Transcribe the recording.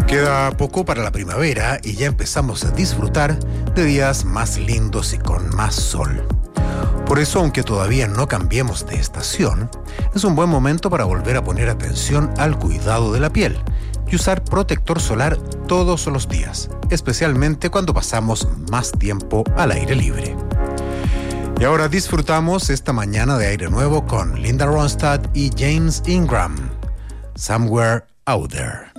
Queda poco para la primavera y ya empezamos a disfrutar de días más lindos y con más sol. Por eso, aunque todavía no cambiemos de estación, es un buen momento para volver a poner atención al cuidado de la piel y usar protector solar todos los días, especialmente cuando pasamos más tiempo al aire libre. Y ahora disfrutamos esta mañana de aire nuevo con Linda Ronstadt y James Ingram. Somewhere Out There.